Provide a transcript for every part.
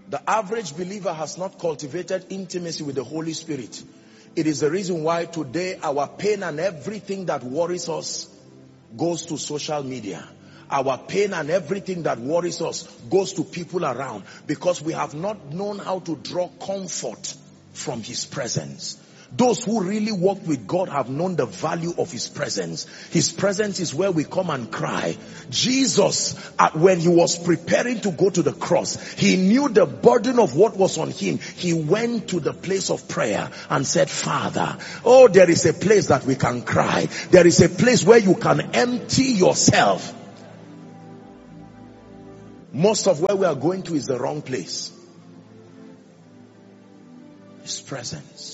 The average believer has not cultivated intimacy with the Holy Spirit. It is the reason why today our pain and everything that worries us goes to social media. Our pain and everything that worries us goes to people around, because we have not known how to draw comfort from His presence. Those who really walk with God have known the value of His presence. His presence is where we come and cry. Jesus, when He was preparing to go to the cross, He knew the burden of what was on Him. He went to the place of prayer and said, Father, oh, there is a place that we can cry. There is a place where you can empty yourself. Most of where we are going to is the wrong place. His presence.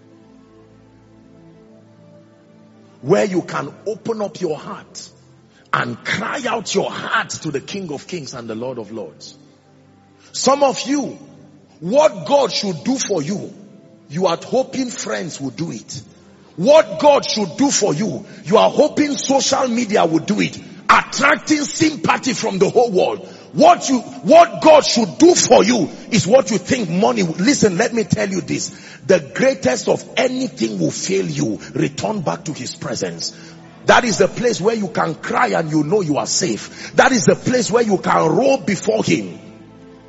Where you can open up your heart and cry out your heart to the King of Kings and the Lord of Lords. Some of you, what God should do for you, you are hoping friends will do it. What God should do for you, you are hoping social media will do it, attracting sympathy from the whole world. What God should do for you is what you think money. Listen, let me tell you this. The greatest of anything will fail you. Return back to His presence. That is the place where you can cry and you know you are safe. That is the place where you can roll before Him.